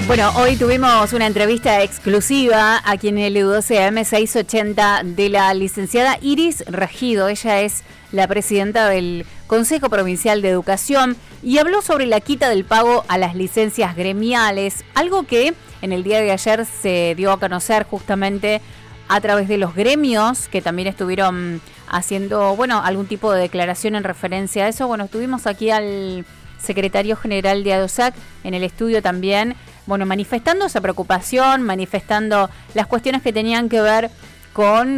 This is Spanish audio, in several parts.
Bueno, hoy tuvimos una entrevista exclusiva aquí en el U12 AM680 de la licenciada Iris Regido. Ella es la presidenta del Consejo Provincial de Educación y habló sobre la quita del pago a las licencias gremiales, algo que en el día de ayer se dio a conocer justamente a través de los gremios que también estuvieron haciendo, algún tipo de declaración en referencia a eso. Bueno, estuvimos aquí al secretario general de ADOSAC en el estudio también, manifestando esa preocupación, manifestando las cuestiones que tenían que ver con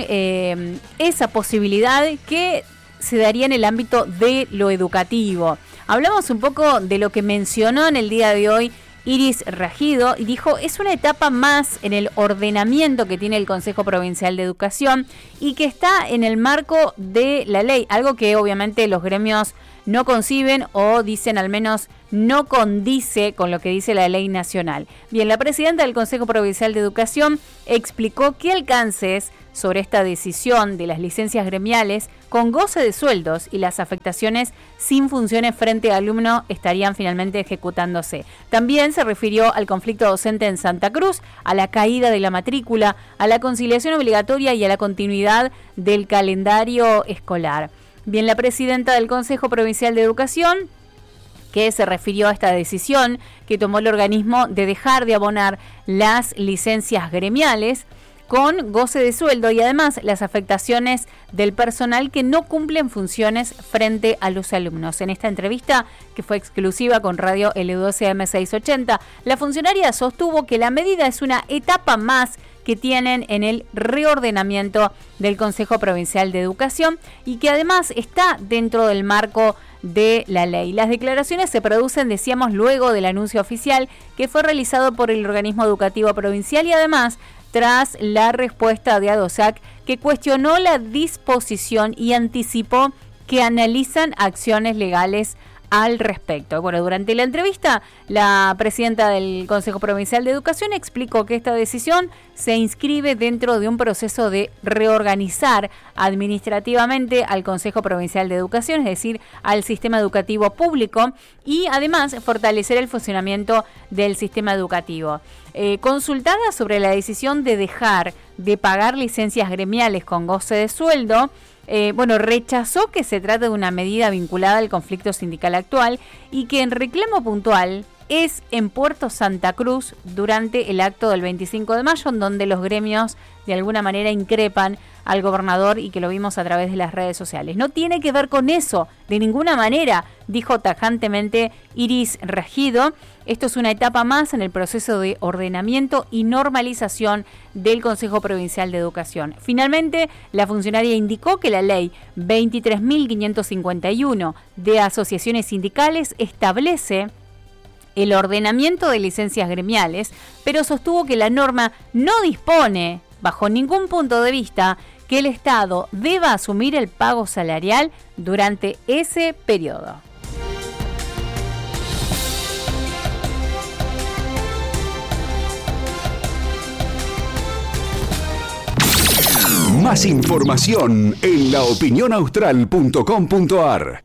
esa posibilidad que se daría en el ámbito de lo educativo. Hablamos un poco de lo que mencionó en el día de hoy Iris Regido y dijo, es una etapa más en el ordenamiento que tiene el Consejo Provincial de Educación y que está en el marco de la ley, algo que obviamente los gremios no conciben o dicen al menos no condice con lo que dice la ley nacional. Bien, la presidenta del Consejo Provincial de Educación explicó qué alcances sobre esta decisión de las licencias gremiales con goce de sueldos y las afectaciones sin funciones frente a alumno estarían finalmente ejecutándose. También se refirió al conflicto docente en Santa Cruz, a la caída de la matrícula, a la conciliación obligatoria y a la continuidad del calendario escolar. Bien, la presidenta del Consejo Provincial de Educación, que se refirió a esta decisión que tomó el organismo de dejar de abonar las licencias gremiales con goce de sueldo y además las afectaciones del personal que no cumplen funciones frente a los alumnos. En esta entrevista, que fue exclusiva con Radio L12 AM680, la funcionaria sostuvo que la medida es una etapa más que tienen en el reordenamiento del Consejo Provincial de Educación y que además está dentro del marco de la ley. Las declaraciones se producen, decíamos, luego del anuncio oficial que fue realizado por el organismo educativo provincial y además tras la respuesta de ADOSAC que cuestionó la disposición y anticipó que analizan acciones legales al respecto. Bueno, durante la entrevista, la presidenta del Consejo Provincial de Educación explicó que esta decisión se inscribe dentro de un proceso de reorganizar administrativamente al Consejo Provincial de Educación, es decir, al sistema educativo público y además fortalecer el funcionamiento del sistema educativo. Consultada sobre la decisión de dejar de pagar licencias gremiales con goce de sueldo, rechazó que se trate de una medida vinculada al conflicto sindical actual y que en reclamo puntual es en Puerto Santa Cruz durante el acto del 25 de mayo, en donde los gremios de alguna manera increpan al gobernador y que lo vimos a través de las redes sociales. No tiene que ver con eso, de ninguna manera, dijo tajantemente Iris Regido. Esto es una etapa más en el proceso de ordenamiento y normalización del Consejo Provincial de Educación. Finalmente, la funcionaria indicó que la ley 23.551 de asociaciones sindicales establece el ordenamiento de licencias gremiales, pero sostuvo que la norma no dispone, bajo ningún punto de vista, que el Estado deba asumir el pago salarial durante ese periodo. Más información en laopinionaustral.com.ar.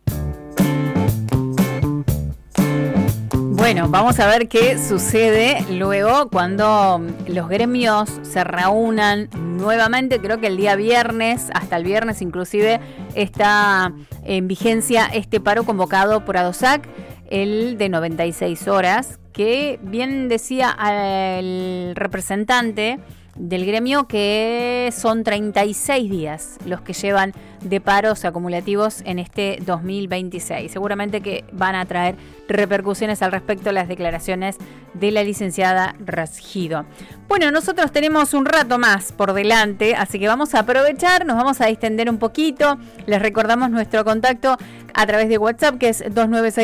Bueno, vamos a ver qué sucede luego cuando los gremios se reúnan nuevamente. Creo que el día viernes, hasta el viernes inclusive, está en vigencia este paro convocado por ADOSAC, el de 96 horas, que bien decía el representante del gremio que son 36 días los que llevan de paros acumulativos en este 2026. Seguramente que van a traer repercusiones al respecto a las declaraciones de la licenciada Regido. Bueno, nosotros tenemos un rato más por delante, así que vamos a aprovechar, nos vamos a extender un poquito. Les recordamos nuestro contacto a través de WhatsApp, que es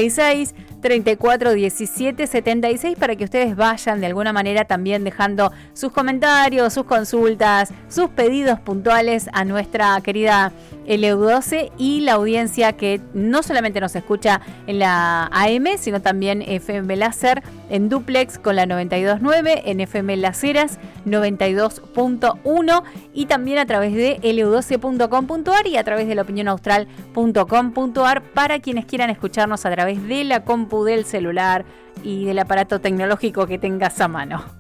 2966-341776, para que ustedes vayan de alguna manera también dejando sus comentarios, sus consultas, sus pedidos puntuales a nuestra querida LU12 y la audiencia que no solamente nos escucha en la AM, sino también FM Láser en duplex con la 92.9, en FM Las Heras 92.1 y también a través de lu12.com.ar y a través de laopinionaustral.com.ar para quienes quieran escucharnos a través de la compu, del celular y del aparato tecnológico que tengas a mano.